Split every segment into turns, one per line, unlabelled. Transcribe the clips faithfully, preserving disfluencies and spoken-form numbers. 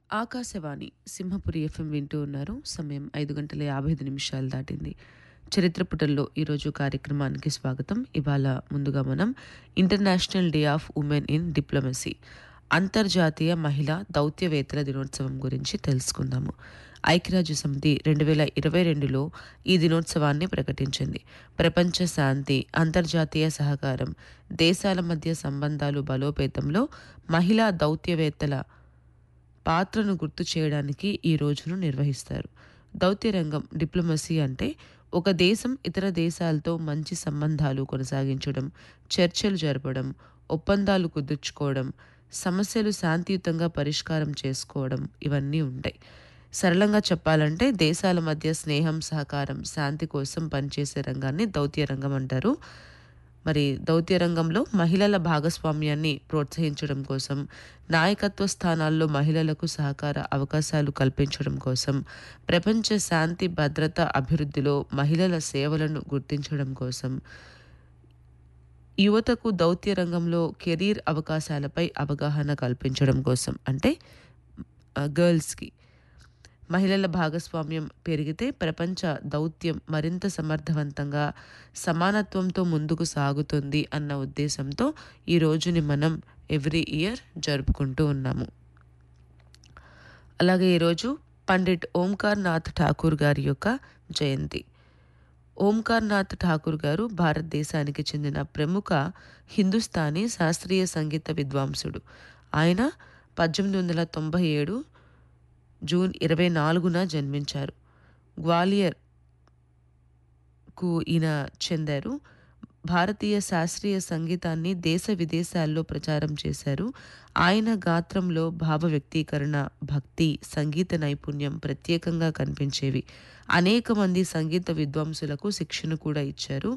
Akashvani Simhapuri FM వింటూ ఉన్నారు. సమయం ఐదు గంటల యాభై ఐదు నిమిషాలు దాటింది. చరిత్ర పుటల్లో ఈరోజు కార్యక్రమానికి స్వాగతం. ఇవాళ ముందుగా మనం international day of women in diplomacy, అంతర్జాతీయ మహిళా దౌత్యవేత్తల దినోత్సవం గురించి తెలుసుకుందాము. ఐక్యరాజ్య సమితి రెండు వేల ఇరవై రెండులో ఈ దినోత్సవాన్ని ప్రకటించింది. ప్రపంచ శాంతి, అంతర్జాతీయ సహకారం, దేశాల మధ్య సంబంధాలు బలోపేతంలో మహిళా దౌత్యవేత్తల పాత్రను గుర్తు చేయడానికి ఈ రోజును నిర్వహిస్తారు. దౌత్య రంగం డిప్లొమసీ అంటే ఒక దేశం ఇతర దేశాలతో మంచి సంబంధాలు కొనసాగించడం, చర్చలు జరపడం, ఒప్పందాలు కుదుర్చుకోవడం, సమస్యలు శాంతియుతంగా పరిష్కారం చేసుకోవడం, ఇవన్నీ ఉంటాయి. సరళంగా చెప్పాలంటే దేశాల మధ్య స్నేహం, సహకారం, శాంతి కోసం పనిచేసే రంగాన్ని దౌత్య రంగం అంటారు. మరి దౌత్య రంగంలో మహిళల భాగస్వామ్యాన్ని ప్రోత్సహించడం కోసం, నాయకత్వ స్థానాల్లో మహిళలకు సహకార అవకాశాలు కల్పించడం కోసం, ప్రపంచ శాంతి, భద్రత, అభివృద్ధిలో మహిళల సేవలను గుర్తించడం కోసం, యువతకు దౌత్య రంగంలో కెరీర్ అవకాశాలపై అవగాహన కల్పించడం కోసం, అంటే గర్ల్స్కి మహిళల భాగస్వామ్యం పెరిగితే ప్రపంచ దౌత్యం మరింత సమర్థవంతంగా, సమానత్వంతో ముందుకు సాగుతుంది అన్న ఉద్దేశంతో ఈ రోజుని మనం ఎవ్రీ ఇయర్ జరుపుకుంటూ ఉన్నాము. అలాగే ఈరోజు పండిట్ ఓంకార్ నాథ్ ఠాకూర్ గారి యొక్క జయంతి. ఓంకార్ నాథ్ ఠాకూర్ గారు భారతదేశానికి చెందిన ప్రముఖ హిందుస్థానీ శాస్త్రీయ సంగీత విద్వాంసుడు. ఆయన పద్దెనిమిది వందల తొంభై ఏడు జూన్ ఇరవై నాలుగున జన్మించారు. గ్వాలియర్కు ఈయన చెందారు. భారతీయ శాస్త్రీయ సంగీతాన్ని దేశ విదేశాల్లో ప్రచారం చేశారు. ఆయన గాత్రంలో భావ వ్యక్తీకరణ, భక్తి, సంగీత నైపుణ్యం ప్రత్యేకంగా కనిపించేవి. అనేక మంది సంగీత విద్వాంసులకు శిక్షణ కూడా ఇచ్చారు.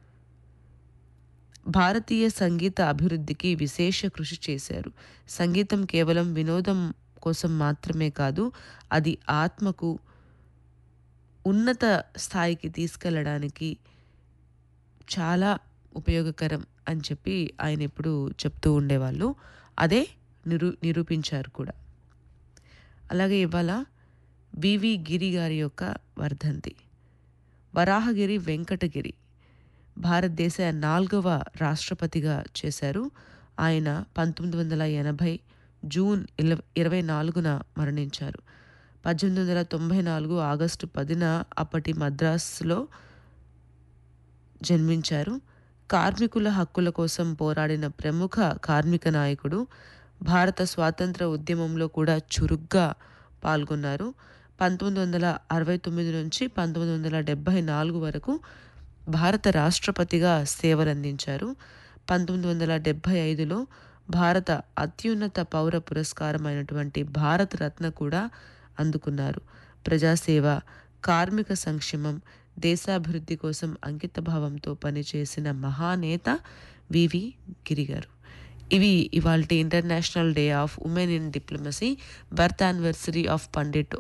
భారతీయ సంగీత అభివృద్ధికి విశేష కృషి చేశారు. సంగీతం కేవలం వినోదం కోసం మాత్రమే కాదు, అది ఆత్మకు ఉన్నత స్థాయికి తీసుకెళ్ళడానికి చాలా ఉపయోగకరం అని చెప్పి ఆయన ఎప్పుడు చెప్తూ ఉండేవాళ్ళు. అదే నిరూ నిరూపించారు కూడా. అలాగే ఇవాళ వివి గిరి గారి యొక్క వర్ధంతి. వరాహగిరి వెంకటగిరి భారతదేశ నాలుగవ రాష్ట్రపతిగా చేశారు. ఆయన పంతొమ్మిది వందల ఎనభై జూన్ ఇరవై నాలుగున మరణించారు. పద్దెనిమిది వందల తొంభై నాలుగు ఆగస్టు పదిన అప్పటి మద్రాసులో జన్మించారు. కార్మికుల హక్కుల కోసం పోరాడిన ప్రముఖ కార్మిక నాయకుడు. భారత స్వాతంత్ర ఉద్యమంలో కూడా చురుగ్గా పాల్గొన్నారు. పంతొమ్మిది వందల అరవై తొమ్మిది నుంచి పంతొమ్మిది వందల డెబ్భై నాలుగు వరకు భారత రాష్ట్రపతిగా సేవలందించారు. పంతొమ్మిది వందల డెబ్భై ఐదులో భారత అత్యున్నత పౌర పురస్కారం అయినటువంటి భారత రత్న కూడా అందుకున్నారు. ప్రజాసేవ, కార్మిక సంక్షేమం, దేశాభివృద్ధి కోసం అంకిత భావంతో పనిచేసిన మహానేత వివి గిరి గారు. ఇవి ఇవాల్టి international day of women in diplomacy, birth anniversary of Pandit